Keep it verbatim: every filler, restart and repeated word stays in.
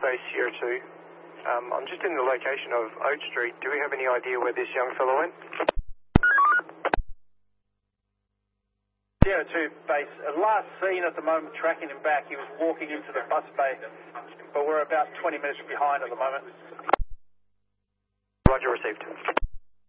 Base Sierra two. Um, I'm just in the location of Oak Street. Do we have any idea where this young fellow went? Sierra two Base, uh, last seen at the moment, tracking him back. He was walking into the bus bay, but we're about twenty minutes behind at the moment. Roger, received.